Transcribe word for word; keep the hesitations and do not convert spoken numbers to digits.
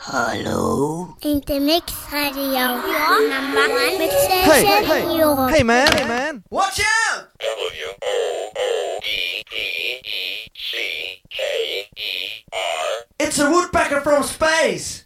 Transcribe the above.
Hallo? Intermix Radio. Ja. Number one with Hey, hey, Europe. hey man, hey man. Watch out! W O O E P E C K E R. It's a woodpecker from space!